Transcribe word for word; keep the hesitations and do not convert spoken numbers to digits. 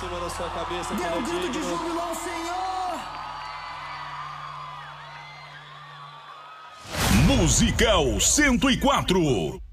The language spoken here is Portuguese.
cima da sua cabeça. Dê um grito de júbilo ao Senhor. Musical cento e quatro.